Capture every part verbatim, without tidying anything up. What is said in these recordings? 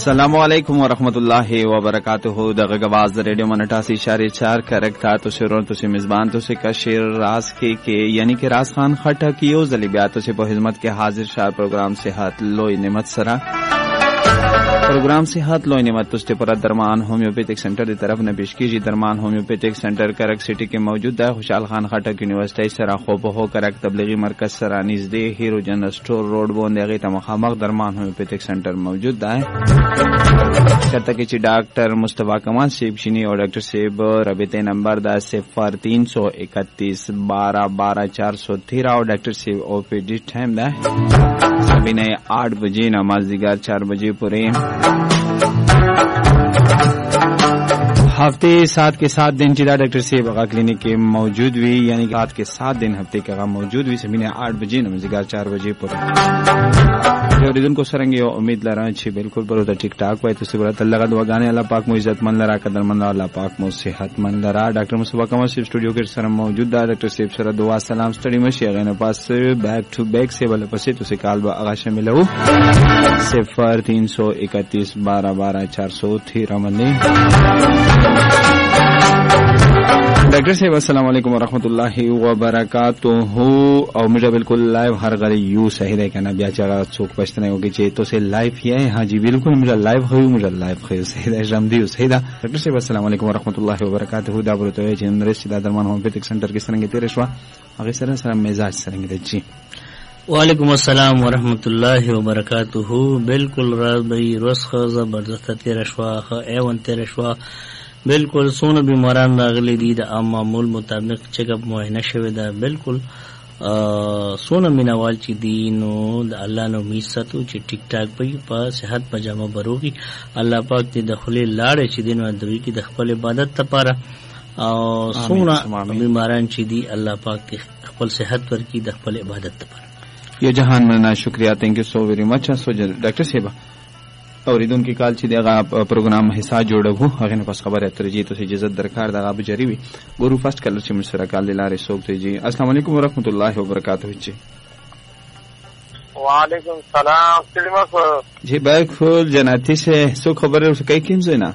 السلام علیکم ورحمۃ اللہ وبرکاتہ دغه غواز ریڈیو منٹاسی اشارے چار کرک تھا تو شروع تو سے میزبان تو سے کشیر راز کے کے یعنی کہ راز خان خٹا کیو زلیبیات سے په خدمت کے حاضر شار پروگرام صحت لوی نعمت سرا پروگرام صحت لوی نعمت تست پر درمان ہومیوپیتھک سینٹر دی طرف نے پیش کی درمان ہومیوپیتھک سینٹر کرک سٹی کے موجود ہے خوشحال خان خٹک یونیورسٹی سرا خوب ہو کرک تبلیغی مرکز سرا نزدې ہیرو جن سٹور روڈ باندې غی تمخامخ درمان ہومیوپیتھک سینٹر موجود ہے کرتا کہ چی ڈاکٹر مصطفیٰ کمال سیب شینی اور ڈاکٹر سیب رابطے نمبر دا صفر تین سو اکتیس بارہ بارہ چار سو تیرہ اور ڈاکٹر سیب او پی ڈی ٹائم دا سبھی نے آٹھ بجے نماز دیگر چار بجے پورے ہفتے سات کے سات دن چیدہ ڈاکٹر سیب اغا کلینک کے موجود ہوئی یعنی کہ سات کے سات دن ہفتے کے اغا موجود ہوئی سبھی نے آٹھ بجے نماز دیگر چار بجے پورے اوریدن کو سرنگی امید لرا چھ بالکل بروتا ٹھیک ٹاک وای تو سبرت اللہ کا دعا گانے اللہ پاک مو عزت مند لرا قدر مند اللہ پاک مو صحت مند لرا ڈاکٹر مصطفیٰ کمال صاحب اسٹوڈیو کے سره موجود دا ڈاکٹر صاحب سره دعا سلام ستړي مشي غنه پاس بیک ټو بیک سے بل پسې تو سے کال با اغا شامل ہو صفر تین سو اکتیس بارہ بارہ چار سو تیرہ مندی ڈاکٹر صاحب السلام علیکم ورحمۃ اللہ وبرکاتہ او مجھے بالکل لائیو ہر غری یو صحیح ہے کنا بیا چا څوک پښتنه ہوگی چې تو سے لائیو ہے ہاں جی بالکل مجھے لائیو ہوئی مجھے لائیو خیر صحیح ہے رمدی صحیح ہے ڈاکٹر صاحب السلام علیکم ورحمۃ اللہ وبرکاتہ دا برته چې نرس دا درمان ہومیوپیتھک سینٹر کې څنګه تیر شو هغه سره سره مزاج څنګه دی وعلیکم السلام ورحمۃ اللہ وبرکاتہ بالکل راز بھائی روز خو زبردست تیر شو ایون تیر شو بالکل سونه بیماران راغلي دي د عام معمول مطابق چیک اپ معاینه شوی دا بالکل سونه مینوال چې دي نو د الله نو میستو چې ټیک ټاک پي په صحت پجامه بروغي الله پاک دې د خلی لاړ چې دین او دوی کې د خپل عبادت لپاره او سونه بیماران چې دي الله پاک دې خپل صحت ورکړي د خپل عبادت لپاره یہ جہان منا شکریہ تھینک یو سو ویری مچ سو ڈاکٹر صاحب اوریدون کی کال چې دغه پروګرام حصہ جوړو هغه نه پس خبره ترجی ته اجازه درکار دغه بجری وی ګورو فرست کلر چې مر سره کال دلاره سوکته جی السلام علیکم ورحمۃ اللہ وبرکاتہ جی وعلیکم السلام سلام جی بالکل جناتی سے سو خبر کئی کیم زینا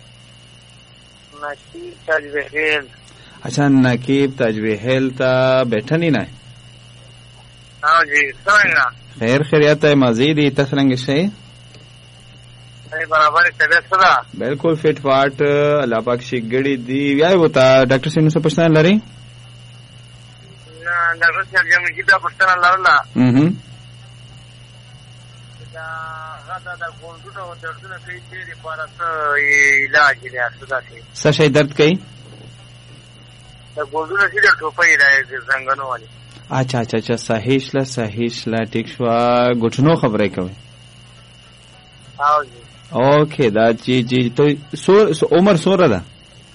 نشی تجویل اچھا نقیب تجویل تا بیٹھا نہیں نہ ہاں جی سمجھنا خیر خیریت ہے مزید تسرنگ سے برابر چلے بالکل فٹ فاٹ اللہ پاک شگڑی دی یای ہوتا ڈاکٹر سے سے پوچھنا لری نہ ڈاکٹر سے جے مجھے دا پوچھنا لرلا ہم دا غدا دا ګوندونه او دردونه کوي چې لپاره علاج لري اساسا څه شي درد کوي دا ګوندونه چې ټوپې راځي څنګه والی اچھا اچھا اچھا صحیح لا صحیح لا ټیک شو غټنو خبره کوي او جی اوکے دا جی جی تو سو عمر سورہ دا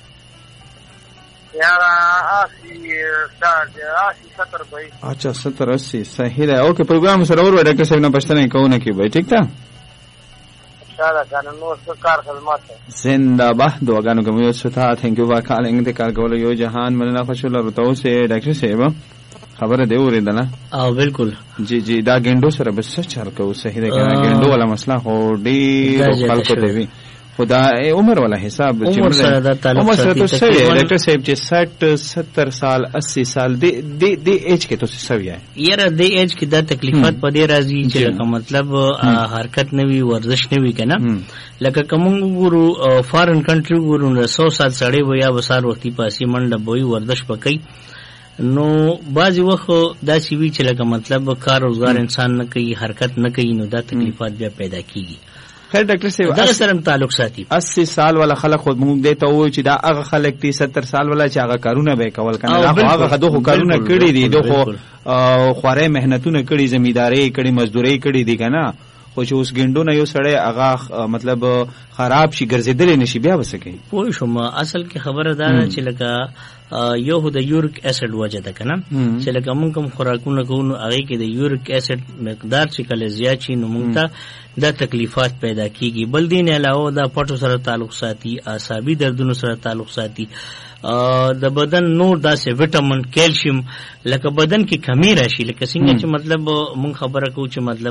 یار اسی اسی ستر بھائی اچھا ستر اسی صحیح ہے اوکے پروگرام سره اور ڈاکٹر صاحب نے پښتنه کوونه کی بھائی ٹھیک تھا انشاءاللہ قانون سرکار خدمات زندہ باد دعاګانو کوم یو ستا تھینک یو فار کالینګ ته کار کول یو جهان مننه خوشاله رتاو سے ڈاکٹر صاحب خبر دے اوریدل او بالکل جی جی دا ګندو سره بس چل کو صحیح ده کنه ګندو والا مسئلہ هو ډیر خلکو ته وی خدا عمر والا حساب عمر سره دا تعلق عمر سره تو صحیح ہے ڈاکٹر صاحب چې ساٹھ ستر سال اسی سال دی دی دی ایج کې تو صحیح ہے یاره دی ایج کې دا تکلیفات پدې راځي چې لکه مطلب حرکت نوي ورزش نوي کنه لکه کوم ګورو فارن کنټری ګورو نو سو سال سړی ویا وسار وختي پاسي منډه بوي ورزش پکې نو بعضی وخت دا سی وی چې لکه مطلب کار روزگار انسان نه کوي حرکت نه کوي نو دا تکلیفات بیا پیدا کیږي خیر ډاکټر صاحب دا سره تعلق ساتي اسی سال والا خلک خود موږ دیته و چې دا هغه خلک دي ستر سال والا چې هغه کارونه به کول کنه هغه دغه کارونه کړی دي دغه خواره مهنتونه کړی زمینداری کړی مزدوري کړی دي کنه خو چې اوس ګندونه یو سړی هغه مطلب خراب شي ګرځیدل نشي بیا وسکي پوه شوم اصل کې خبره ده چې لکه یو د یوریک اسید وجه ده کنه چې لکه موږ کوم خوراکونه کوو هغه کې د یوریک اسید مقدار چې کله زیات شي نو موږ ته دا تکلیفات پیدا کیږي. بل دین علاوه دا پټو سره تعلق ساتي، اعصابي دردونو سره تعلق ساتي، د بدن نور داسې وټامین کیلشیم لکه بدن کې کمی راشي. لکه څنګه چې مطلب مونږ خبره کوو چې مطلب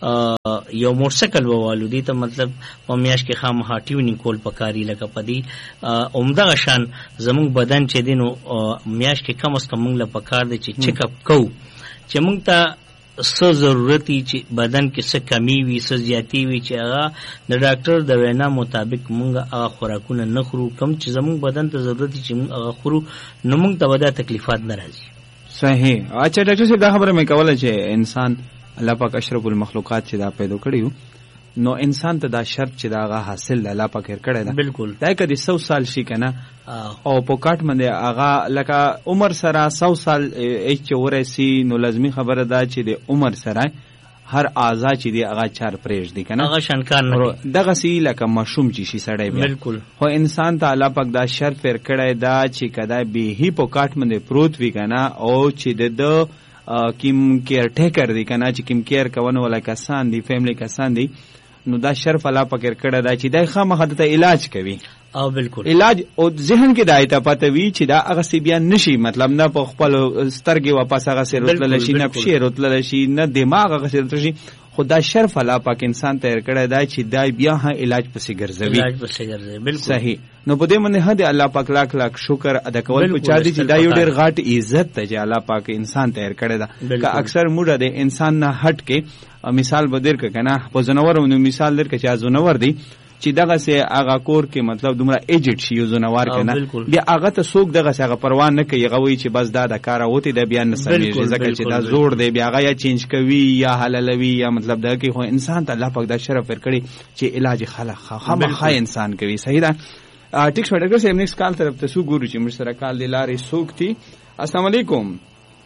یو موټرسایکل ووالو دي ته مطلب په میاشت کې خامخا ټیونینګ کول پکاري. لکه په دې عمدغه شان زمونږ بدن چې دی نو میاشت کې کم از کم مونږ له پکار دی چې چیک اپ کوو چې مونږ ته څه ضرورتي چې بدن کې څه کمی وي څه زیاتی وي چې هغه د ډاکټر د وینا مطابق مونږ هغه خوراکونه نه خورو کم چې زمونږ بدن ته ضرورتي چې مونږ هغه خورو نو مونږ ته به دا تکلیفات نه راځي. صحیح. اچھا ډاکټر صاحب دا خبره مې کوله چې انسان الله پاک اشرف المخلوقات چې دا پیدا کړی نو انسان ته دا شرط چې دا هغه حاصل الله پاک یې کړی ده. بالکل. دا کدي سو سال شي کنه او په کاټ باندې هغه لکه عمر سره سو سال ایچ ورسی نو لازمی خبره ده چې د عمر سره هر اعضا چې دی هغه چار پرېږ دي کنه هغه شنکار نه دغه سی لکه مشوم چې شي سړی بیا. بالکل. خو انسان ته الله پاک دا شرط پر کړی دا چې کدا به هی په کاټ باندې پروت وی کنه او چې د کیم کیر ټیکر دی کنه چې کیم کیر کوونه ولا کسان دی فیملی کسان دی نو دا شرف الله پاک کړه دا چې دای خامخا ته علاج کوي. او بالکل علاج او ذهن کې دایته پته وی چې دا هغه سی بیا نشي مطلب نه په خپل سترګې واپس هغه سره راتلل شي نه پښې راتلل شي نه دماغ هغه سره راتلل شي. خدا شرف الله پاک انسان ته کړه دا چې دا بیا ها علاج پسې ګرځوي. علاج پسې ګرځوي. بالکل صحیح. نو په دې باندې هدا الله پاک لاک لاک شکر ادا کول په چا دي چې دا یو ډېر غاټ عزت ته چې الله پاک انسان ته کړه دا که اکثر موږ د انسان نه هټ کې مثال بدر ک کنه په زنورونو مثال در کې چې زنور دی چې دغه سه هغه کور کې مطلب دومره ایجټ شي یو زنوار کنه بیا هغه ته څوک دغه سه هغه پروا نه کوي هغه وی چې بس دا د کار اوتی د بیان نه سمېږي ځکه چې دا زوړ دی بیا هغه یا چینج کوي یا حلالوي یا مطلب دا کې خو انسان ته الله پاک دا شرف ورکړي چې علاج خلق خامخا انسان کوي. صحیح ده. ټیک شو ډاکټر صاحب نیکس کال طرف ته سو ګورو چې موږ سره کال دی لارې سوک تي. السلام علیکم.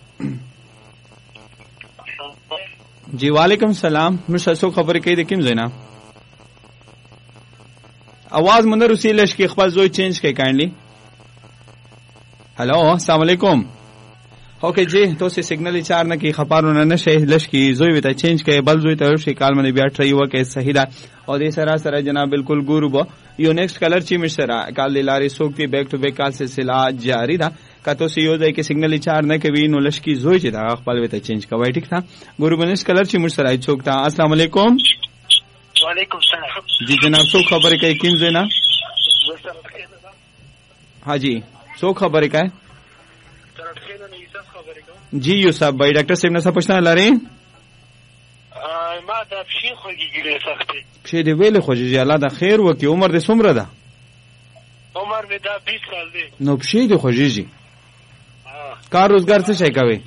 جی وعلیکم السلام. موږ سره خبرې کوي د کوم ځای نه आवाज من روسی لشکی خپل زوی چینج کوي کایندلی. هلو السلام علیکم. اوکے جی تو سه سیګنل چار نه کی خبرونه نشه لشکی زوی وته چینج کوي بل زوی ته شي کال منه بیا ټری وکه صحیح ده او دې سره سره جناب بالکل ګورو بو یو نیکسٹ کلر چی مشرا کال لاری سوکتی بیک ټو بیک کال سلسله جاری ده کته سی یو ځای کې سیګنل چار نه کوي نو لشکی زوی چې دا خپل وته چینج کوي. ټیک ده ګورو بنس کلر چی مشرا چوکتا. السلام علیکم. وعلیکم السلام. جی جناب سو خبرې کوي کیم زینا हाँ जी सो खबर का है जी यूसुफ भाई डॉक्टर साहब ने पूछना ला रहे ما د پښې خوږیږي سختي پښې دې ویلې خوږیږي الله دا خیر وکي عمر دې څومره ده عمر مې دا بیس کال دی نو پښې دې خوږیږي کار روزګار څه شي کوي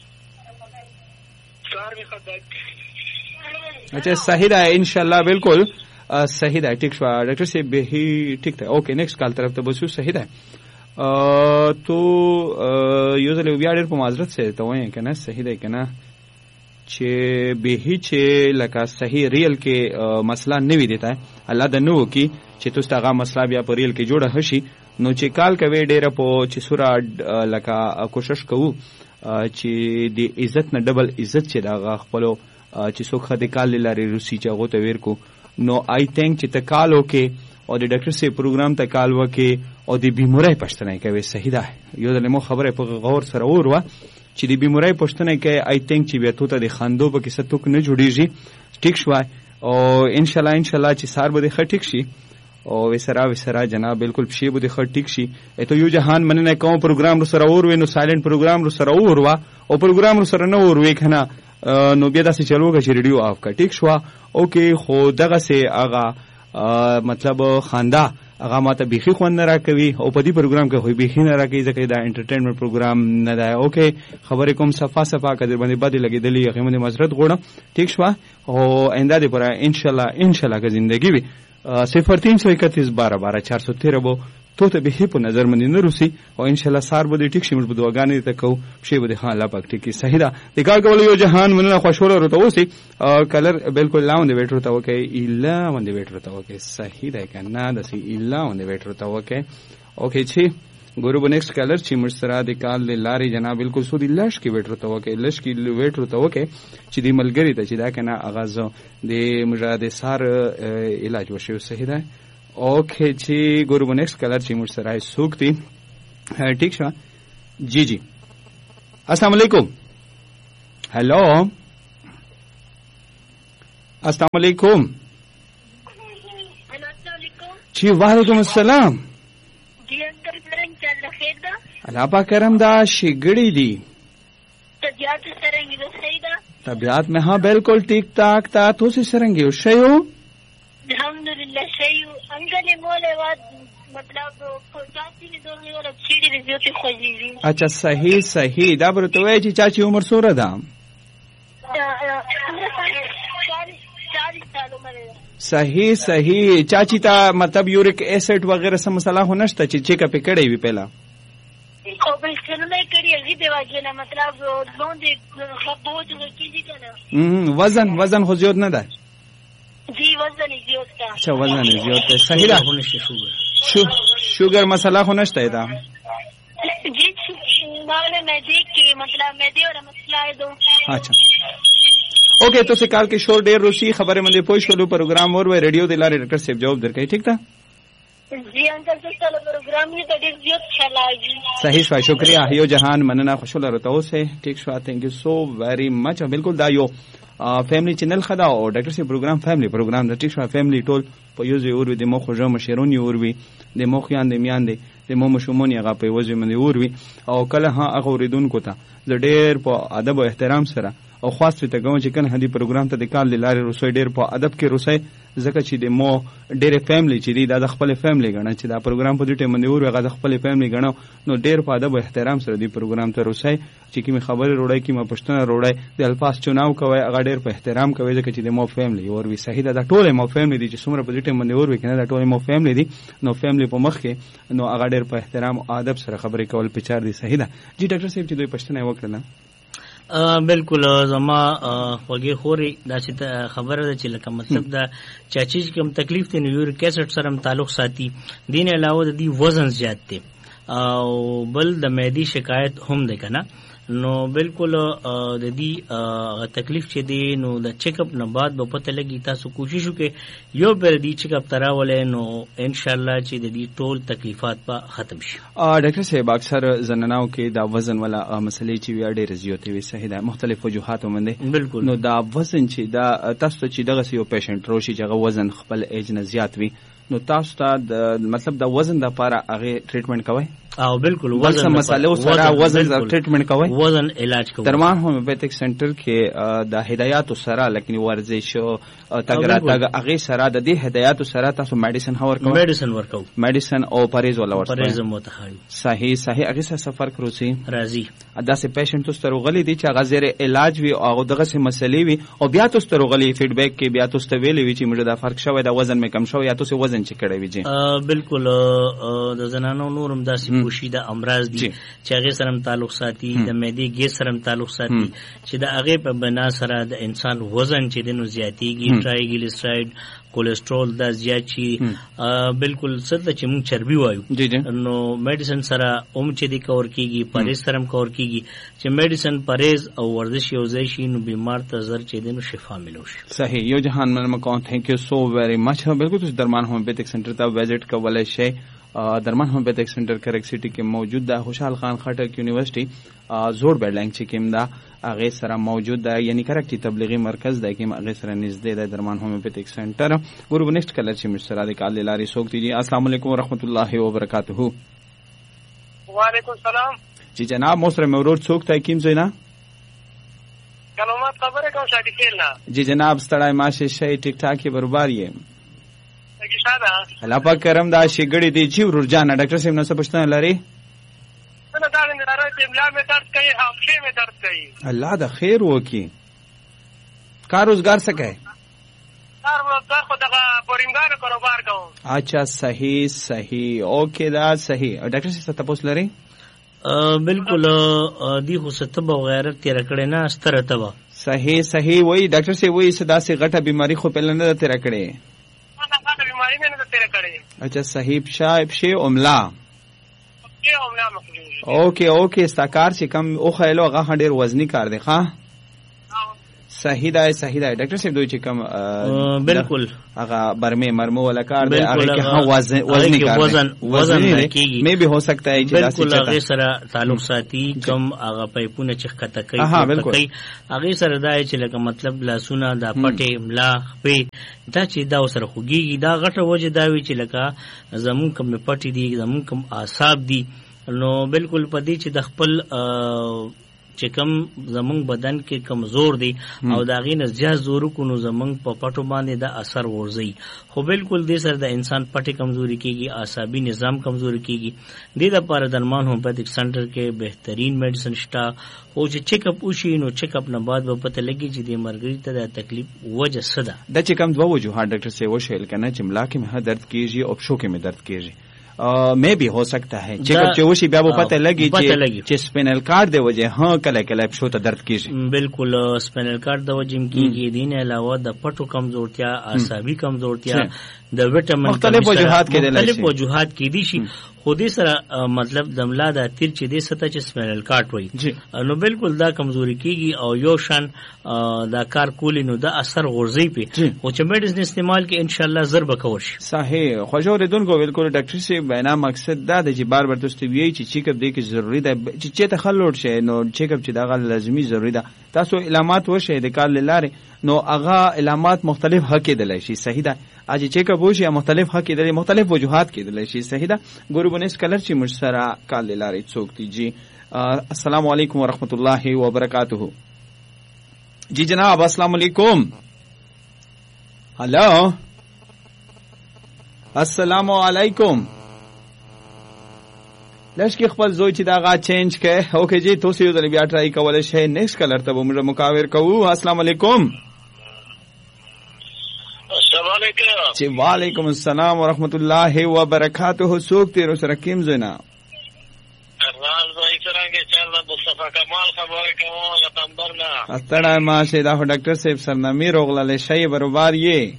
کار می خدای اچھا صحیح ده ان شاء الله بالکل صحیح ده ٹھیک شو ڈاکٹر صاحب به ٹھیک ده اوکے نیکسٹ کال طرف ته بسو صحیح ده تو یو ځل بیا ډېر په معذرت سره ته وایې کنه صحیح ده کنه چې به چې لکه صحیح ریل کې مسله نه وي دیتا الله د نو کې چې تاسو هغه مسله بیا په ریل کې جوړه هشي نو چې کال کوي ډېر په چې سورا لکه کوشش کوو چې د عزت نه ډبل عزت چې دا خپلو چې څوک خدای کال لري روسي چې هغه ته ور کو نو آی تھنک چې تکال وکي او د ډاکټر سي پروګرام تکال وکي او د بیماری پښتنه کوي صحیح ده یو د مو خبره په غور سره اور وا چې د بیماری پښتنه کوي آی تھنک چې بیا ته د خندو په کیسه توک نه جوړیږي ټیک شو او ان شاء الله ان شاء الله چې سار به خټیک شي او وسرا وسرا جناب بالکل شی به خټیک شي ته یو جهان مننه کوم پروګرام رو سره اور وینو سایلنت پروګرام رو سره اور وا او پروګرام رو سره نه اور وې کنه نو بیا داسې چلوګه چې ریډیو آف کا ټیک شو اوکې خو دغه سه هغه مطلب خندا هغه ماته بيخي خون نه راکوي او په دې پروګرام کې خو بيخي نه راکوي ځکه دا انټرټینمنت پروګرام نه دی اوکې خبرې کوم صفه صفه کډر باندې باندې لګېدلې هغه باندې معذرت غواړم ټیک شو او آینده دې پر ان شاء الله ان شاء الله که زندگی وي صفر तीन सौ इकतीस बारह बारह चार सौ तेरह بو تو ته به په نظر باندې نه روسي او ان شاء الله سار به ټیک شي موږ به دعاګانې ته کوو شی به خان الله پاک ټیک صحیح ده د کار کول یو جهان مننه خوشاله ورته اوسي کلر بالکل لاوند ویټر ته وکي الا وند ویټر ته وکي صحیح ده کنه د سي الا وند ویټر ته وکي اوکې چی ګورو به نیکسټ کالر چې موږ سره د کال له لارې جناب بالکل سو دی لش کې ویټ ورته وکړي لش کې ویټ ورته وکړي چې د ملګری ته چې دا کنه اغاز د مجرد سار علاج وشي صحیح ده اوکې چې ګورو به نیکسټ کالر چې موږ سره سوکتي ٹھیک شو جی جی السلام علیکم हेलो अस्सलाम वालेकुम जी वालेकुम अस्सलाम जी अंकल सरंग चल खैर दा अल्लाह पाक करम दा शिगड़ी दी तबियत सरंगी दो सही दा तबियत में हाँ बिल्कुल ठीक ठाक था तो से सरंगी सही हो अल्हम्दुलिल्लाह सही हो अंकल मोले वाद मतलब चाची ने दो और सीढ़ी रिजोती खोजी अच्छा सही सही दा बर तो है जी चाची उम्र सोलह दा सही सही चाची ता मतलब यूरिक एसिड वगैरह सब मसला हो नश्ता ची चेकअप कड़े भी पहला वजन वजन हो ज्यादा ना दा जी वजन ज्यादा अच्छा वजन ज्यादा सही दा शुगर मसला हो नश्ता है दा जी मैदे की मतलब मैदे और मसला है दो अच्छा ओके तो से काल के शोर डेर रोसी खबर मंदे पोश कोलो प्रोग्राम और वे रेडियो दिलारे डॉक्टर साहब जवाब दर कही ठीक था जी अंकल तो चलो प्रोग्राम ये तो बहुत अच्छा लगा सही सही शुक्रिया यो जहान मनना खुशुल रहता से ठीक show thank you so very much बिल्कुल दायो फैमिली चैनल खदा और डॉक्टर साहब प्रोग्राम फैमिली प्रोग्राम द ठीक show family toll په یوزي اور وي د مخ جوړ مشرونی اور وي د مخ یان د میان دي د مو مشمونی هغه په وځي من اور وي او کله ها هغه اوریدونکو ته د ډېر په ادب او احترام سره او خاص ته کوم چې کنه هدي پروګرام ته د کال لارې روسي ډېر په ادب کې روسي ځکه چې د مو ډېر فیملی چې دی د خپل فیملی غنه چې دا پروګرام په دې ټیم باندې اور هغه د خپل فیملی غنه نو ډېر په ادب او احترام سره دی پروګرام ته روسي چې کی خبره روړای کی ما پښتنه روړای د الفاظ چناو کوي هغه ډېر په احترام کوي ځکه چې د مو فیملی اور وی صحیح دا ټول مو فیملی دي چې څومره په دې ټیم باندې اور وی کنه دا ټول مو فیملی دي نو فیملی په مخ کې نو هغه ډېر په احترام او ادب سره خبرې کول پچار دي صحیح ده جی ډاکټر صاحب چې دوی پښتنه وکړه بالکل زما وګي خوري دا چې خبره ده چې لکه مطلب دا چاچی کوم تکلیف ته یوریک ایسډ سره تعلق ساتي دین علاوه د دې وزن زیات دی او بل د معدي شکایت هم ده کنه نو بالکل د دې تکلیف چې دی نو د چیک اپ نه بعد به پته لګي تاسو کوشش وکړئ یو پر دې چیک اپ تراولې نو ان شاء الله چې د دې ټول تکلیفات به ختم شي ډاکټر صاحب اکثر زنانو کې دا وزن ولا مسلې چې وی ډېر زیاتې وي صحیح ده مختلف وجوهات ومنده بالکل نو دا وزن چې دا تاسو چې دغه یو پیشنټ روشي چې وزن خپل ایج نه زیات وي نو تاسو ته مطلب دا وزن د لپاره هغه ټریټمنټ کوي او بالکل وزن مسله سره وزن ټریټمنټ کوي وزن علاج کوي درمان هومیوپیتھک سنټر کې د هدایات سره لکه ورزش تګرا تګ هغه سره د دې هدایات سره تاسو میډیسن هور کوي میډیسن ورکو میډیسن او پرهیز ولا ورکو پرهیز متخایل صحیح صحیح هغه سره سفر کروسي راضي ادا سه پیشنټ تاسو ترغلي دي چې هغه زیر علاج وي او دغه سه مسلې وي او بیا تاسو ترغلي فیډبیک کې بیا تاسو ته ویلې وي چې موږ دا فرق شوی دا وزن مې کم شوی یا تاسو وزن چې کړی وي جی بالکل د زنانو نورم داسې کوشي د امراض دي چې هغه سره تعلق ساتي د معدې ګیس سره تعلق ساتي چې د هغه په بنا سره د انسان وزن چې د نو زیاتیږي ټرایګلیسراید کولیسټرول دا زیات شي بالکل څه چې موږ چربي وایو نو میډیسن سره اوم چې دی کور کیږي پرهیز سره کور کیږي چې میډیسن پرهیز او ورزش یو ځای شي نو بیمار ته زر چې دی نو شفا ملو شي صحیح یو جهان منم کوم تھینک یو سو ویری مچ بالکل تاسو درمان هومیوپیتھک سنټر ته وزټ کولای شئ درمان هومیوپیتھک سنټر کرک سٹی کې موجود ده خوشحال خان خټک یونیورسيټي زوړ بیلډینګ چې کوم ده هغه سره موجود ده یعنی کرک چې تبلیغي مرکز ده کې هغه سره نږدې ده درمان هومیوپیتھک سنټر ګورو نیکسټ کلر چې مشترا د کال لاري سوکتی جی السلام علیکم ورحمت الله وبرکاتہ وعلیکم السلام جی جناب موسر مورود سوکتا کیم زینا کلمات خبره کوم شادي کېلا جی جناب ستړای ماشه شي ټیک ټاک برابر یې الله پاک کرم دا شګړې دی چې ورجان ډاکټر صاحب نو څه پښتنه لري څنګه دا نه راځي بلا مې درد کوي حافظه مې درد کوي الله دا خیر وکي کار روزګار څه کوي کار روزګار خو دغه بورینګانو کاروبار کوم اچھا صحیح صحیح اوکے دا صحیح ډاکټر صاحب تاسو لري بالکل دی خو ستب او غیرت تیر کړي نه ستر تبا صحیح صحیح وای ډاکټر صاحب وای صدا سے غټه بیماری خو پهل نه تیر کړي بیماری نه تیر کړي اچھا صحیح شایب شی عملا کې او نه مخلوق. اوکې اوکې ستا کار چې کم او خیلو هغه ډېر وزنی کار دی ښه صحیح دی صحیح دی ډاکټر صاحب دوی چې کم بالکل هغه برمه مرمو والا کار دی هغه کې هم وزن وزنی کار وزن وزن کیږي مې به هو سکتا ہے چې بالکل هغه سره تعلق ساتي کم هغه پایپونه چې خطه کوي هغه سره دا چې لکه مطلب لاسونه دا پټه ملا په دا چې دا سره خوږي دا غټه وجه دا وی چې لکه زمون کم پټي دي زمون کم اعصاب دي نو بالکل پدې چې د خپل چې کم زمونږ بدن کې کمزور دی او دا غي نه زیات زور کو نو زمونږ په پټو باندې دا اثر ورځي خو بالکل دې سره د انسان پټي کمزوري کیږي اعصابي نظام کمزوري کیږي دې د لپاره درمان هومیوپیتھک سنټر کې بهترین میډیسن شته او چې چیک اپ وشي نو چیک اپ نه بعد به پته لګي چې د مرګري ته د تکلیف وجه څه ده د چې کم دوه وجوهات ډاکټر سے وشل کنه چې ملا کې مه درد کیږي او پښو کې مه درد کیږي میں بھی ہو سکتا ہے چیک اپ چوشی بیا وہ پتہ لگی چې سپینل کارڈ د وجه ها کله کله پښو ته درد کیږي بالکل سپینل کارڈ د وجه کیږي دین علاوه د پټو کمزورتیا اعصابي کمزورتیا د وټامین مختلف وجوهات کې دي مختلف وجوهات کې دي شي خودی سره مطلب دملا د تیر چې دې ستا چې سپینل کارډ وای نو بالکل دا کمزوري کیږي او یو شان دا کار کولی نو دا اثر غورځي په او چې میډیسن استعمال کې ان شاء الله ضرب کور شي صحیح خوشو ردونکو بالکل ډاکټر سی بینا مقصد دا د چې بار بار تاسو وی چې چیک اپ دې کې ضروری ده چې چې تخلل شي نو چیک اپ چې دا غل لازمي ضروری ده تاسو علامات وشه د کار لاره نو هغه علامات مختلف حق دي شي صحیح ده اج چیک اپ وشي مختلف حق دي مختلف وجوهات کې دي شي صحیح ده ګوربنس کلر چې مشسره کال لاره څوک دي جی السلام علیکم ورحمۃ اللہ وبرکاتہ جی جناب السلام علیکم ہلو السلام علیکم لشکې خپل زوی چې دا غا چینج کړي اوکې جی تاسو یو ځل بیا ټرای کولای شئ نیکسٹ کلر ته موږ مکاور کوو السلام علیکم السلام علیکم جی وعلیکم السلام ورحمۃ اللہ وبرکاتہ سوک تیر سره کیم زنا راز وای څنګه چل مصطفی کمال خبره کوم له تنبرنا استړای ما شه دا ډاکټر صاحب سرنامي روغله شی برابر یې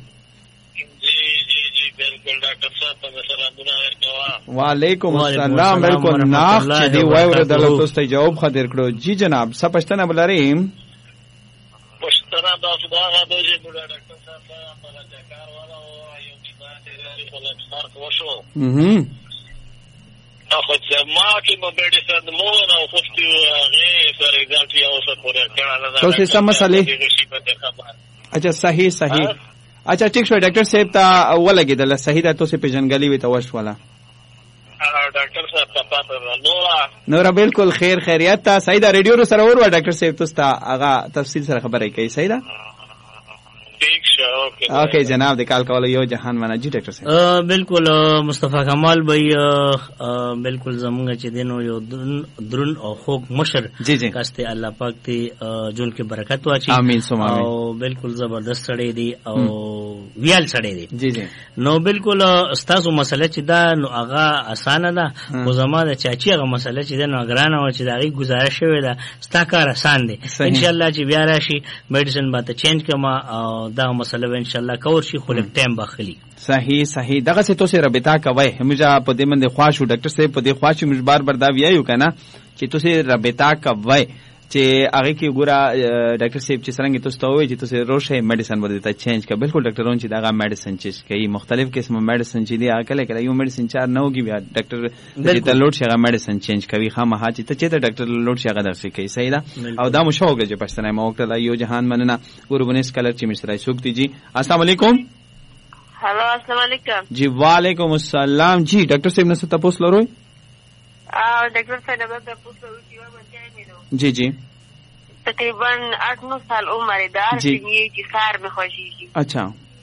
وعلیکم السلام بالکل ناخ چې دی وای ور دلته تاسو ته جواب خاطر کړو جی جناب څه پښتنه بلریم پښتنه دا سودا غو چې موږ ډاکټر صاحب په راځکار والا او یو څه په لپاره کوشو هم اخو چې ما کې مو میډیسن مو نه خو چې هغه فار ایگزامپل یو څه پورې کړه تاسو څه مسئله اچھا صحیح صحیح اچھا ٹھیک شو ډاکټر صاحب ته ولګیدل صحیح ده تاسو پیژنګلی وي توش والا ډاکټر صاحب تاسو نورا نورا بالکل خیر خیریت تا صحیح ده ریډیو سره ور و ډاکټر صاحب تاسو ته هغه تفصیل سره خبرې کوي صحیح ده ٹھیک شو اوکے اوکے جناب د کال کول یو جهان منا جی ډاکټر صاحب بالکل مصطفی کمال بھائی بالکل زمونږ چې دینو یو درن او خوږ مشر جی جی کاسته الله پاک ته جون کې برکت واچي امين سم امين او بالکل زبردست سړی دی او ویال سړی دی جی جی نو بالکل استاسو مسله چې دا نو هغه اسانه ده خو زماده چاچی هغه مسله چې دا نو غرانه و چې دا غي گزارش شوی ده ستا کار آسان دی ان شاء الله چې بیا راشي میډیسن به ته چینج کما او دا مسله ان شاء الله کور شي خو لک ټایم باخلی صحیح صحیح دغه څه تاسو رابطه کوي همجا په دې باندې خواشو ډاکټر صاحب په دې خواشو مش بار بار دا ویایو کنه چې تاسو رابطه کوي چې هغه کې ګوره ډاکټر صاحب چې څنګه تاسو ته وایي چې تاسو روشه میډیسن ورته ته چینج کا بالکل ډاکټرون چې دغه میډیسن چینج کوي مختلف قسمه میډیسن چې دی هغه کله یو میډیسن چار نه وګي بیا ډاکټر چې ته لوډ شي هغه میډیسن چینج کوي خامہ چې ته چې ته ډاکټر لوډ شي هغه درسي کوي صحیح ده او دا مشوګه چې پښتنه ما وکړه یو جهان مننه ګوربنس کلر چې مشرای سوکتی جی السلام علیکم هلو السلام علیکم جی وعلیکم السلام جی ډاکټر صاحب نو تاسو لروي ا ډاکټر صاحب دا تاسو لروي چې ما جی جی تقریبا آٹھ نو سال عمر دار جی کی سار میں خوشی کی اچھا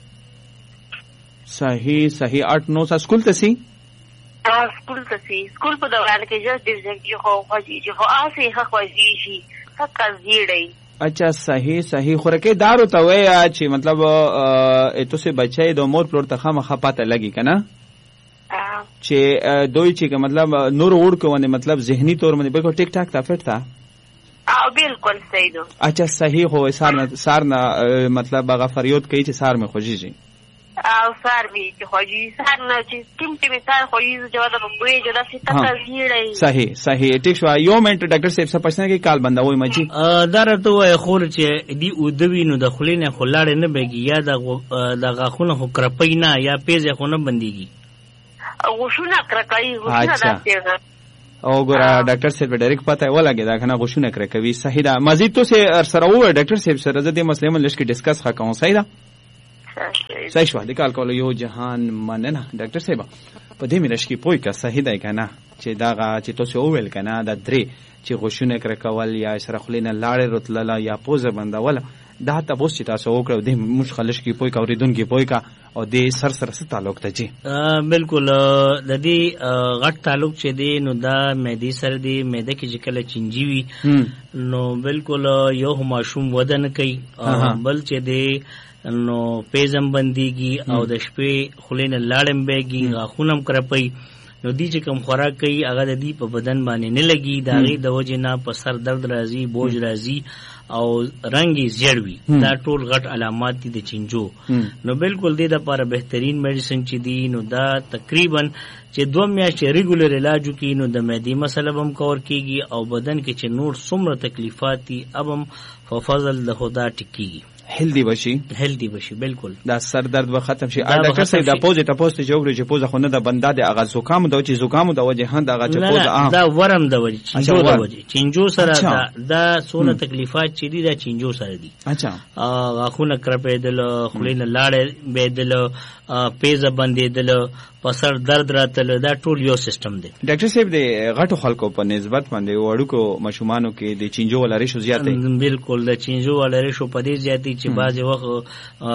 صحیح صحیح آٹھ نو سال سکول تسی اه سکول تسی سکول په دوران کې جس ډیزاین کې خو خوشی چې خو آسی حق خوشی شي حق زیړی اچھا صحیح صحیح خورکه دارو ته وای چې مطلب ته سه بچای د مور پلور ته خامخا پته لګی کنه چې دوی چې مطلب نور وړ کوونه مطلب ذهنی طور باندې بالکل ټیک ټاک تا فټ تا اه بالکل صحیح دو اچھا صحیح هو سار نه سار نه مطلب هغه فریاد کوي چې سار مې خوشی شي او سار می چې خوږی سار نه چې کوم چې مثال خوږی جو د بوې جو د ستاسو زیړې صحیح صحیح ټیک شو یو منټ ډاکټر صاحب څه پښتنه کې کال بندوي مچی دا راته وای خور چې دی او دوی نو د خلینه خلاړ نه بګي یا د د غاخونه خو کرپای نه یا پیزه خو نه بنديږي غوښونه کرکای غوښونه داسې او ګره ډاکټر صاحب ډایرک پته ولګی دا کنه غوښونه کرکوي صحیح ده مزید تو سه سره و ډاکټر صاحب سره د دې مسلې مل لږ ډیسکس خا کوم صحیح ده صحیح شو د کال کول یو جهان مننه ډاکټر صاحب په دې ملش کې پوي کا صحیح ده کنه چې دا چې تو سه ویل کنه دا درې چې غوښونه کرکول یا سره خلینه لاړې رتللا یا پوزه بندول دا تاسو چې تاسو وکړو د موږ خلش کې پوي کا اوریدون کې پوي کا او د سر سره څه تعلق ته جی بالکل د دې غټ تعلق چې دی نو دا مېدی سره دی مېده کې چې کله چنجي وي نو بالکل یو ماشوم ودن کوي بل چې دی نو پیزم بنديږي او د شپې خلینه لاړم بهږي غاخونم کرپي نو دی چې کوم خوراک کوي هغه د دې په بدن باندې نه لګي دا غي د وجه نه په سر درد راځي بوج راځي او رنگي زیړوي دا ټول غټ علامات دي د چنجو نو بالکل دې د لپاره بهترین میډیسن چې دی نو دا تقریبا چې دوه میاشتې ریګولر علاج کوي نو د معدې مسله هم کور کیږي او بدن کې چې نور څومره تکلیفات دي ابم په فضل د خدا ټکیږي هلدی بشي هلدی بشي بالکل دا سر درد به ختم شي ډاکټر صاحب دا پوزه ته پوسټ جوړ چې پوزه خو نه د بندا د اغاز زکام د چې زکام د وجه هند اغاز چې پوزه دا ورم د وجه چنجو د وجه چنجو سره دا دا سونه تکلیفات چې دي دا چنجو سره دي اچھا غاخونه کرپېدل خلینه لاړې بيدل پیزه بندېدل پسر درد راتل دا ټول یو سیستم دی ډاکټر صاحب د غټو خلکو په نسبت باندې وړوکو مشومانو کې د چنجو ولري شو زیاتې بالکل د چنجو ولري شو په دې زیاتې چې بعض وخت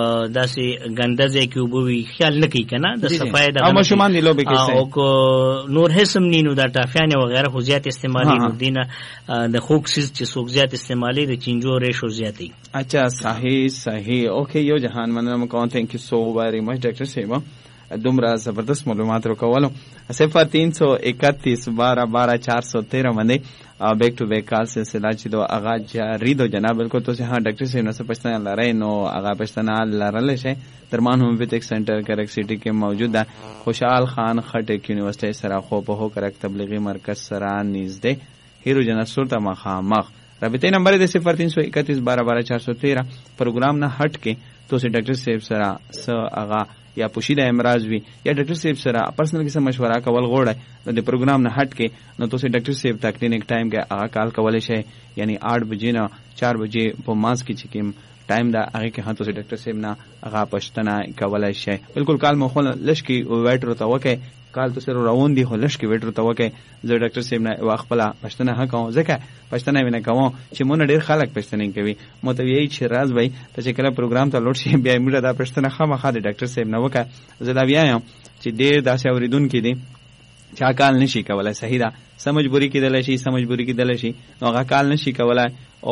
داسې ګندزه کې وبوي خیال نه کوي کنه د صفای د مشومان دی لوبه کې او کو نور هیڅ نینو دا ټافیانه وغیرہ خو زیات استعمالي نو دینه د خوکسیز چې څوک زیات استعمالي د چنجو ریشو زیاتې اچھا صحیح صحیح اوکے یو جهان مننه کوم تhank you so very much ډاکټر صاحب دومره زبردست معلومات ورکولو صفر تین سو اکتیس بارہ بارہ چار سو تیرہ باندې بیک ټو بیک کال سلسله چې دو اغا جاری دو جناب بالکل تو ها ډاکټر صاحب نو څه پښتنه لاره نو اغا پښتنه لاره شي درمان هومیوپیتھک سنټر کرک سٹی کې موجود ده خوشحال خان خټک یونیورسيټي سره خو په هو کرک تبلیغي مرکز سره نږدې هیرو جنا سورته مخامخ رابطه نمبر دے صفر تین سو اکتیس بارہ بارہ چار سو تیرہ پروگرام نہ ہٹ کے تو سے ڈاکٹر صاحب سرا س اغا یا پوشیدہ امراض وی یا ڈاکٹر صاحب سرا پرسنل قسم مشورہ کول غوړ د پروگرام نه هټ کې نو تو سے ډاکټر صاحب تا کلینک ټایم کې هغه کال کولای شي یعنی آٹھ بجې نه چار بجې په ماس کې چې کوم ټایم دا هغه کې هته ډاکټر صاحب نه هغه پښتنه کولای شي بالکل کال مخول لشکي وایټر ته وکه کال تو سره روان دي هلش کې ویټر ته وکه زه ډاکټر صاحب نه واخپلا پښتنه ها کوم ځکه پښتنه وینه کوم چې مونږ ډیر خلک پښتنه کوي متوی چې راز وای ته چې کله پروګرام ته لوټ شي بیا موږ دا پښتنه خامخا د ډاکټر صاحب نه وکه زه دا وایم چې ډیر داسې اوریدون کې دي چا کال نشي کولای صحیح ده سمجبوري کېدل شي سمجبوري کېدل شي نو هغه کال نشي کولای او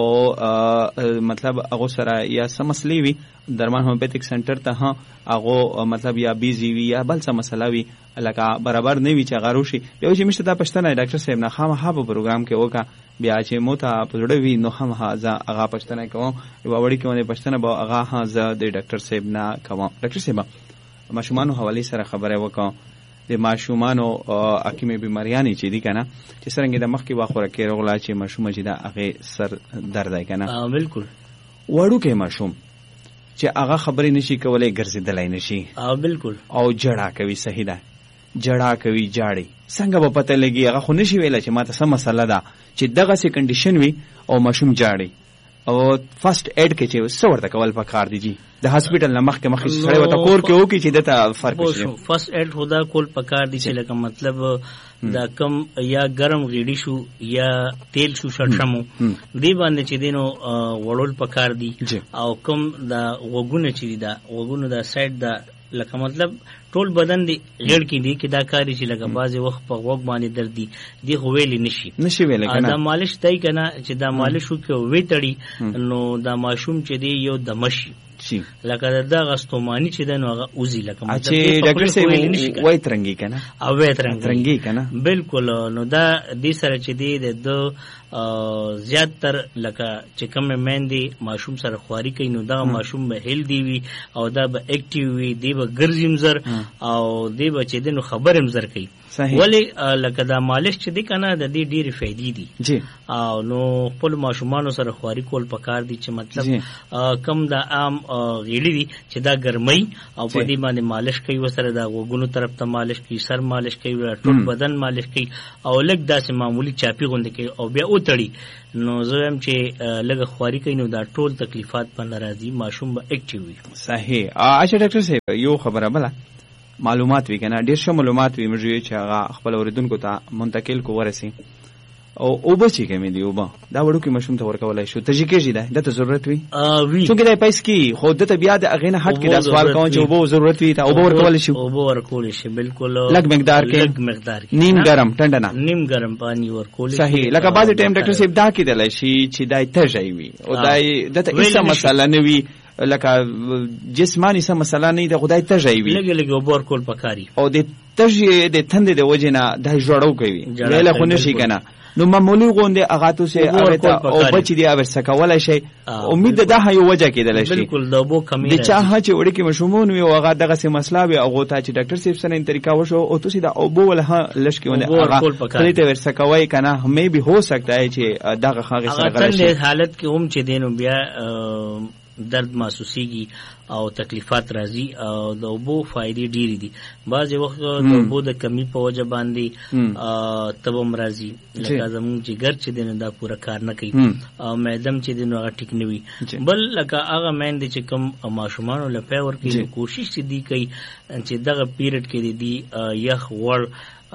مطلب هغه سره یا سمسلی وي درمان هومیوپیتھک سنټر ته هغه مطلب یا بیزی وي یا بل څه مسله وي لکه برابر نه وي چې هغه روشي یو چې مشته دا پښتنه ډاکټر صاحب نه خامخا په پروګرام کې وکا بیا چې موته پزړه وي نو هم هغه پښتنه کوم یو وړي کې پښتنه به هغه ها ز د ډاکټر صاحب نه کوم ډاکټر صاحب ماشومان حواله سره خبره وکړه د ماشومان او حکیمه بیماریانی چې دي کنه چې څنګه د مخ کې واخوره کې رغلا چې ماشوم چې دا هغه سر درد دی کنه اه بالکل وړو کې ماشوم چې هغه خبرې نشي کولای ګرځیدلای نشي اه بالکل او جړه کوي صحیح ده جړه کوي جاړي څنګه به پته لګي هغه خو نشي ویل چې ماته سم مسله ده چې دغه سي کنډیشن وي او ماشوم جاړي او فرست ایڈ کې چې څو ورته کول پکار دي جی د هاسپټل نه مخکې مخکې سره وته کور کې وو کې چې دته فرق شي فرست ایڈ خدا کول پکار دي چې لکه مطلب دا کم یا ګرم غیډی شو یا تیل شو شړشمو دی باندې چې دینو وړول پکار دي او کم دا وګونه چې دا وګونه دا سایډ دا لکه مطلب ټول بدن دی غیر کې دی کې دا کاری چې لکه بعضی وخت په وګ باندې درد دی دی خو ویلې نشي نشي ویلې کنه دا مالش تای کنه چې دا مالش وکړو وی تړي نو دا ماشوم چې دی یو د مشي شي لکه دغه ستومانی چې د نو هغه اوزي لکه مطلب چې ډاکټر صاحب وای ترنګي کنه او وای ترنګي کنه بالکل. نو دا دې سره چې دی د زیات تر لکه چې کوم مېندې ماشوم سره خواري کوي نو دا ماشوم به هیلدي وي او دا به اکټیو وي، دی به ګرځي مزر او دی به چې دی نو خبر مزر کوي. ولی لکه دا مالش چې دی کنه د دې ډېرې فائدې دي جی. او نو خپل ماشومانو سره خواري کول پکار دي چې مطلب کم دا عام غیلی دي چې دا ګرمۍ او په دې باندې مالش کوي، وسره دا غوګونو طرف ته مالش کوي، سر مالش کوي، ټول بدن مالش کوي او لږ داسې معمولی چاپی غونډه کوي او بیا وتړي. نو زه هم چې لږ خواري کوي نو دا ټول تکلیفات په ناراضي ماشوم به اکټیو وي. صحیح. اچھا ډاکټر صاحب یو خبره بله معلومات وی کنه ډیر ښه معلومات وی موږ چې هغه خپل اوریدونکو ته منتقل کو ورسي او اوبه چې کومې دی اوبه دا وړو کې مشوم ته ورکولای شو ته چې کېږي دا د ضرورت وي چې دا پیسې کی خو د طبيعت اغه نه هټ کې دا سوال کوم چې اوبه ضرورت وي ته اوبه ورکول شي اوبه ورکول شي بالکل لږ مقدار کې لږ مقدار کې نیم ګرم ټنډه نه نیم ګرم پانی ورکول شي. صحیح. لکه بعض ټایم ډاکټر صاحب دا کېدل شي چې دا تجای وي او دا دته هیڅ مسله نه وي لکه جسمانی سم مسله نه د خدای تجای وي لګ لګ اوبه ورکول پکاري او د تجې د تند د وجنه د جوړو کوي له خو نشي کنه نو معمولی غونډه هغه تاسو هغه ته او بچی دی اور سکولای شي. امید ده دا یو وجه کېدل شي بالکل د اوبو کمی د چا چې وړي کې مشومون وي هغه دغه سه مسله وي هغه ته چې ډاکټر صاحب سره طریقہ وشو او تاسو دا اوبو ولها لش کې ونه هغه کلی ته ور سکوي کنه همې به هو سکتا ہے چې دغه خاغه سره غلط حالت کې هم چې دینو بیا درد محسوسيږي او تکلیفات راځي او د اوبو فائدې ډېرې دي. بعضې وخت د اوبو د کمی په وجه باندې تبم راځي لکه زمونږ جګر چې دی نو دا پوره کار نه کوي او معدم چې دی نو هغه ټیک نه وي. بل لکه هغه میندې چې کوم ماشومانو له پی ورکوي کوشش چې دی کوي چې دغه پیریډ کې دی یخ وړ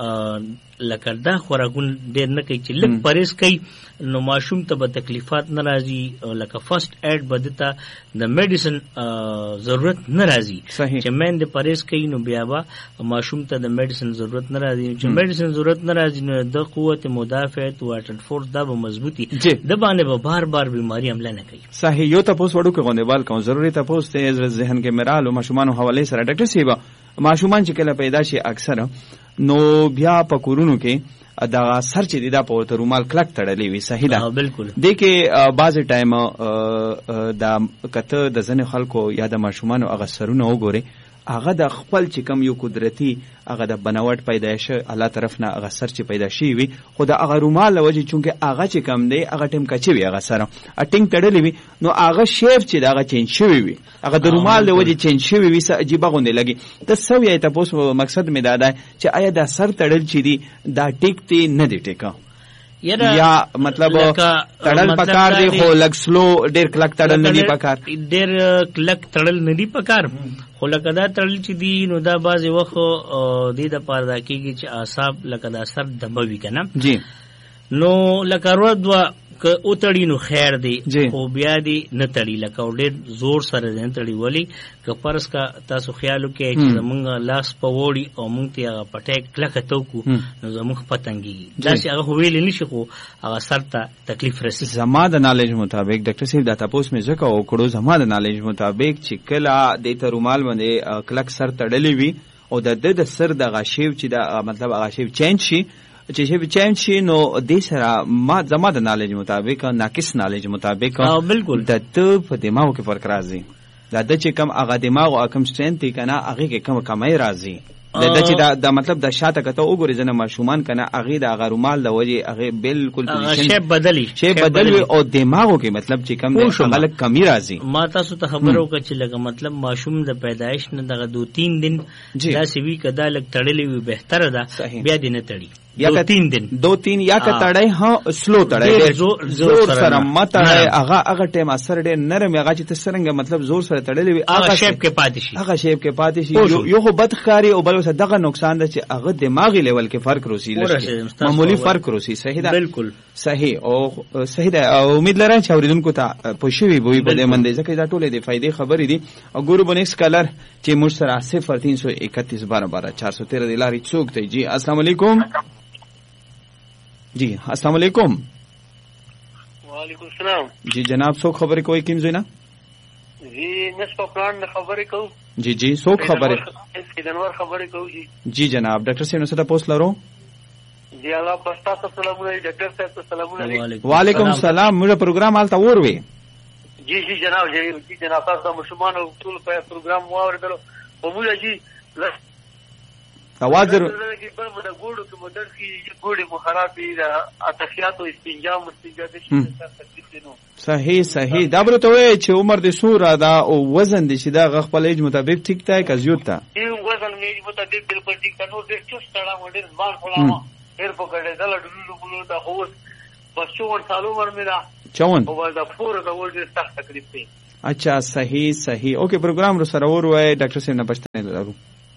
لکه دا خوراکون ډېر نه کوي چې لږ پرهیز کوي نو ماشوم ته به تکلیفات نه راځي. لکه فرست ایډ به دته د میډیسن ضرورت نه راځي چې میندې پرهیز کوي نو بیا به ماشوم ته د میډیسن ضرورت نه راځي. چې میډیسن ضرورت نه راځي نو د قوت مدافعت واټر فورس دا به مضبوطي د باندې به بار بار بیماری حمله نه کوي. صحیح. یو تاسو وړو کې غونډوال کوم ضروري تاسو ته ذهن کې مرال او ماشومان حواله سره ډاکټر صاحب ماشومان چې کله پیدا شي اکثر نو بیا په کورونو کې دا سر چې دا په ورته رومال کلک تړلې وي. صحیح ده بالکل. د کې بعض ټایم دا کته د ځنې خلکو یا د ماشومان هغه سرونه وګوري هغه د خپل چې کم یو قدرتي هغه د بناوټ پیدایش الله طرف نه هغه سر چې پیدا شي وي خو د هغه رومال لوجه چونکه هغه چې کم دی هغه ټیم کچي وي هغه سره اټینګ تړلې وي نو هغه شیف چې هغه چینج شوی وي هغه د رومال لوجه چینج شوی وي څه عجیب غونډه لګي. د سوي ته پوس مقصد می دا ده چې آیا د سر تړل چې دی دا ټیک تی نه دی ټیکا یا مطلب تړل پکار دی خو لګ سلو ډیر کلک تړل نه دی پکار ډیر کلک تړل نه دی پکار خو لکه دا تړل چې دی نو دا بعضې وخت دې دپاره دا کېږي چې اعصاب لکه دا سر دبوي که نه جی نو لکه روه دوه که وتړي نو خیر دی خو بیا دی نه تړي لکه ډېر زور سره دی نه تړي ولې که فرض کا تاسو خیال وکړئ چې زمونږ لاس په وړي او مونږ ته هغه پټی کلکه تو کړو نو زمونږ پتنګېږي داسې هغه خو ویلی نه شي خو هغه سر ته تکلیف رسي. زما د نالج مطابق ډاکټر صاحب دا تپوس مې ځکه وکړو زما د نالج مطابق چې کله دې ته رومال باندې کلک سر تړلی وي او د ده د سر دغه شیو چې د مطلب هغه شیو چینج شي چې شی چینج شي نو دې سره ما زما د نالج مطابق ناقص نالج مطابق بالکل د ته په دماغ کې فرق راځي دا د چې کم هغه دماغ او کم سټرنث کنه هغه کې کم کمای راځي د چې دا د مطلب د شاته کته وګوري ځنه ماشومان کنه هغه د هغه رومال د وجه هغه بالکل شی بدلی شی بدلی او دماغو کې مطلب چې کم هغه کمی راځي. ما تاسو ته خبرو کړ چې لکه مطلب ماشوم د پیدایش نه دغه دو تین دن دا سی وی کدا لک تړلې وي بهتره ده بیا دې نه تړي یا دو تین دن دو تین یا که تړای ها سلو تړای زور سره متړای هغه هغه ټیم اثر ډېر نرم هغه چې تسرنګ مطلب زور سره تړلې وي هغه شیپ کې پاتې شي هغه شیپ کې پاتې شي یو خو بدخاري او بل څه دغه نقصان ده چې هغه دماغي لیول کې فرق روسی لږ معمولی فرق روسی. صحیح ده بالکل صحیح او صحیح ده او امید لرم چې اوریدونکو ته پوښوي وي په دې باندې ځکه دا ټولې د فائدې خبرې دي. او ګورو بنکس کلر چې موږ سره صفر تین سو اکتیس بارہ بارہ چار سو تیرہ د لارې څوک دی. جی السلام علیکم. جی السلام علیکم. وعلیکم السلام. جی جناب څوک خبرې کوي کیم زینا جی نصف پلان نه خبرې کوو. جی جی څوک خبرې دنور خبرې کوو. جی جی جناب ډاکټر صاحب نو څه تاسو لرو؟ جی الله پستا سلامونه ډاکټر صاحب سلامونه. وعلیکم السلام. موږ پروګرام حالت وروي. جی جی جناب جی جی جناب تاسو مشمون او ټول په پروګرام واوریدلو او موږ جی اواز در کی پر مده ګوړو کې مدر کی ګوړې مخرابي دا اتخیات او استنجا مستنجا د شي تکلیف نو. صحیح صحیح. دا برته وای چې عمر د سوره دا او وزن د شي دا غ خپل ایج مطابق ټیک تای کا زیات تا. ای وزن میج مطابق بالکل ټیک تا. نو د چوس تړه مډر ځان خلاما هر په کډه دل ډلو ګلو دا هوس بچو سالو ور میرا چون او دا پور دا ول سخت تکلیف دی. اچھا صحیح صحیح. اوکے پروگرام رو سره ور وای ډاکټر صاحب نه پښتنه لرو.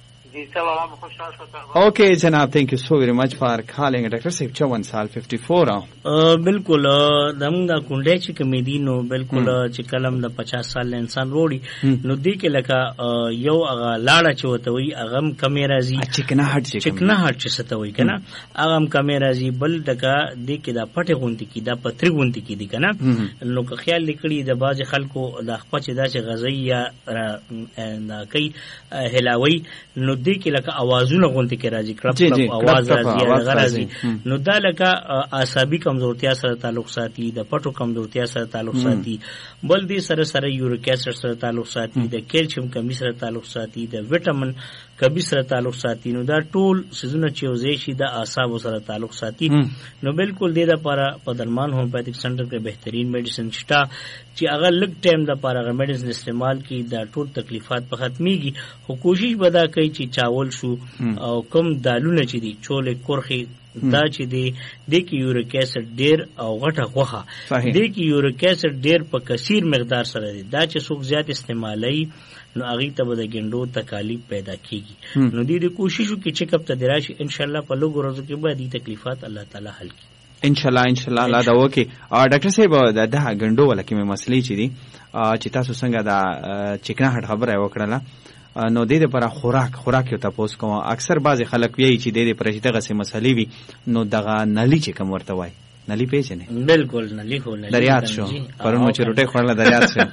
اوکے جناب تھینک یو سو ویری مچ فار کالنگ ډاکټر صاحب چون سال چوپن. بالکل دم دا کونډه چې کمیدي نو بالکل چې کلم د پچاس سال انسان روړي نو دی کې لکه یو هغه لاړه چې وته وي هغه کمی راځي چکنه هټ چې چکنه هټ چې ستو وي کنه هغه کمی راځي بل دغه دی کې دا پټه غونتی کې دا پتری غونتی کې دی کنه نو که خیال لیکړي د باز خلکو د خپل چې دا چې غزي یا دا کوي هلاوي نو دی کې لکه اوازونه غونتی کې راځي کړپ کړپ आवाज راځي هغه راځي نو دا لکه اعصابي کمزورتیا سره تعلق ساتي د پټو کمزورتیا سره تعلق ساتي بل دې سره سره یوریک اسید سره تعلق ساتي د کیلشیم کمی سره تعلق ساتي د وټامین کمی سره تعلق ساتي نو دا ټول سيزونه چې وزې شي د اعصاب سره تعلق ساتي نو بالکل دې لپاره په درمان هومیوپیتھک سنټر کې بهترین میډیسن شته چې هغه لږ ټایم د لپاره هغه میډیسن استعمال کی دا ټول تکلیفات په ختميږي خو کوشش ودا کوي چې چاول شو او کم دالونه چې دي چولې کورخي دا چې دی د کې یوریک اسید ډیر او غټه غوخه د کې یوریک اسید ډیر په کثیر مقدار سره دی دا چې څوک زیات استعمالي نو هغه ته د ګندو تکالیف پیدا کیږي نو دې د کوشش وکړي چې کب ته دراشي ان شاء الله په لږ ورځو کې به دې تکلیفات الله تعالی حل کړي ان شاء الله ان شاء الله الله دا وکي. ډاکټر صاحب دا د ګندو ولکه مې مسلې چې دي چې تاسو څنګه دا چکنه هټ خبره وکړه نو د دې لپاره خوراک خوراک یو تاسو کوم اکثر بعضی خلک وایي چې د دې پر دغه څه مسلې وي نو دغه نلی چې کوم ورته وای نلی پیژنې بالکل نلی هو نلی دریات شو پرونو چې روټه خورله دریات شو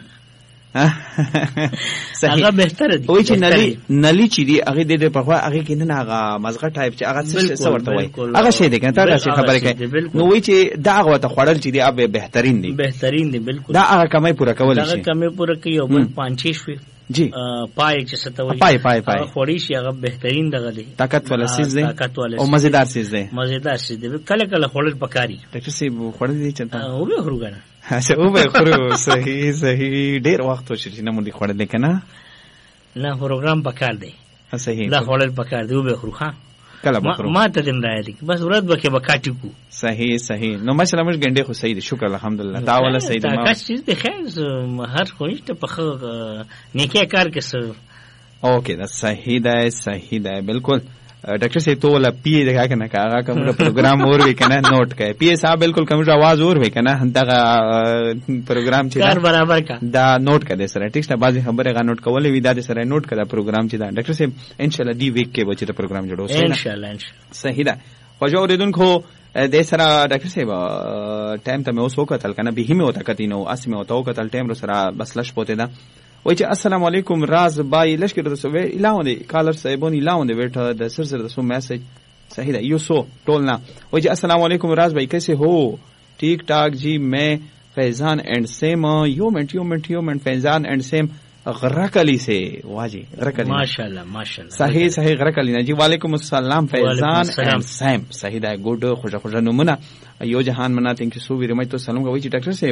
هغه بهتره دی وای چې نلی نلی چې دی هغه د دې په خوا هغه کې نه هغه مزغه ټایپ چې هغه څه ورته وای هغه شی دی کنه تاسو خبره کوي نو وای چې دا هغه ته خوړل چې دی هغه بهترین دی بهترین دی بالکل دا هغه کمای پوره کول شي دا کمای پوره کوي او بل پانچ شي جی پای چې ستوي پای پای پای خوړی شي هغه بهترین دغه دی طاقت ولا سیز دی او مزیدار سیز دی مزیدار سیز دی کله کله خوړل پکاري ډاکټر صاحب خوړل دي چې او به خورګنه اچھا او به خورو صحیح صحیح ډیر وخت وشي چې نه مونږ خوړل کنه نه پروګرام پکار دی صحیح دا خوړل پکار دی او به خورو ها کله بخورو ما ته دم راځي بس ورځ به کې بکاټی کو صحیح صحیح نو ماشاءالله موږ ګنډې خو صحیح دي شکر الحمدلله دا ولا صحیح دي ما کاش چې خیر هر خوښته په نیکه کار کې سر اوکے دا صحیح ده صحیح ده بالکل ډاکټر صاحب تو ولا پی دغه کنه کاغه کوم پروګرام اور وی کنه نوٹ کړه پی صاحب بالکل کوم आवाज اور وی کنه دغه پروګرام چې کار برابر کا دا نوٹ کړه سره ټیک شه بعضی خبره غا نوٹ کولې وی دا سره نوٹ کړه پروګرام چې دا ډاکټر صاحب ان شاء الله دی ویک کې به چې پروګرام جوړو ان شاء الله ان شاء الله صحیح ده خوشو اوریدونکو د سره ډاکټر صاحب ټایم ته مې اوس وکتل کنه به مې وتا کتینو اس مې وتا وکتل ټایم رو سره بس لش پوتې ده وای چې السلام علیکم راز بای لشکره د سوې الاونه کالر صاحبونی الاونه بیٹھا د سر سر د سو میسج صحیح ہے یو سو ٹولنا وای چې السلام علیکم راز بھائی کیسے ہو ٹھیک ٹھاک جی میں فیضان اینڈ سیم یو منٹ یو منٹ یو منٹ فیضان اینڈ سیم غرقلی سے واجی غرقلی ماشاءاللہ ماشاءاللہ صحیح صحیح غرقلی جی وعلیکم السلام فیضان اینڈ سیم صحیح ہے گڈ خوش خوش نمونه یو جهان منا تھینک یو سو ویری مچ تو سلام کوي چې ډاکټر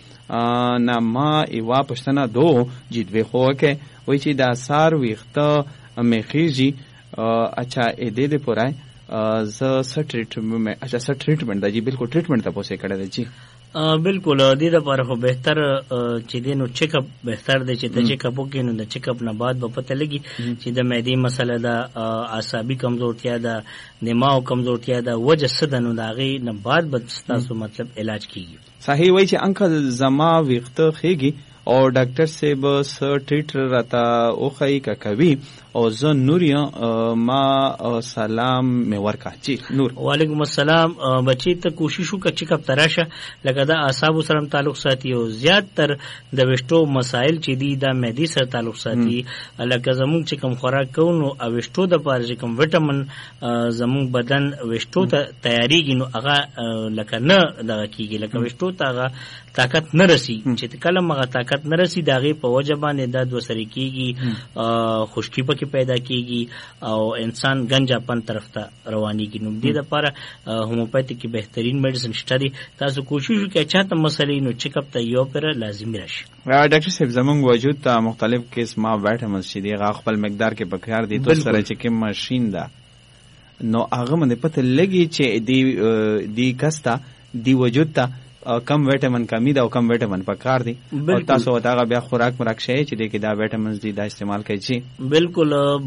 صاحب نه ما ایوا پښتنه دو جدوي خو کې وای چې دا سار ویخته مخیږي اچھا ا دې دې پورای ز س ټریټمنټ اچھا س ټریټمنټ دا جی بالکل ټریټمنټ ته پوسه کړه دی جی بالکل دې د لپاره خو بهتر چې دینو چیک اپ بهتر دی چې د چیک اپ وکړو د چیک اپ نه بعد به پته لګي چې د معدې مسله ده اعصابي کمزورتیا ده دماغ کمزورتیا ده وجه سدنو داغي نه بعد به تاسو مطلب علاج کیږي صحیح وای چې انکل زما وخت خېږي او ډاکټر صاحب س ټریټر راته او خی کا کوي او زه نور یم ما سلام می ورکا چی نور. وعلیکم السلام. بچی ته کوشش وکړه چې کپ تراشه لکه دا اعصاب سره تعلق ساتي او زیات تر د وشتو مسائل چې دي دا معدې سره تعلق ساتي. لکه زمونږ چې کوم خوراک کوو نو وشتو د پاره چې کوم وټامین زمونږ بدن وشتو ته تیاریږي نو هغه لکه نه دغه کیږي، لکه وشتو ته هغه طاقت نه رسی چې کله هغه طاقت نه رسی دغه په وجه باندې د دوه سره کیږي، خشکی پکې پیدا کیږي او انسان گنجاپن طرف ته روانيږي. نو دې لپاره هومیوپیتیک کې بهترین میډیسن شته دي. تاسو کوشش وکړئ چې تاسو مسلې نو چیک اپ ته یو پر لازمي راشي. ډاکټر صاحب زمونږ وجود ته مختلف قسمه وټامینز چې دی غو خپل مقدار کې پکار دي تو سره چې کوم ماشين ده نو هغه باندې پته لګي چې دی دی کستا دی وجود ته کم وټامین کمی دا او کم وټامین پکار دي او تاسو دا بیا خوراک مراک شي چې دی کې دا وټامینز دي دا استعمال کوي. بالکل